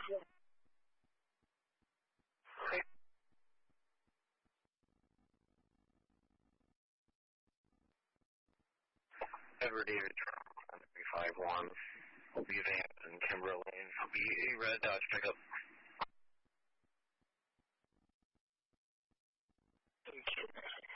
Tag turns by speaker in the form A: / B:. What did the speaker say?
A: Edward David Trump, 351. Will be Van and Kimberly. Will be a red Dodge pickup.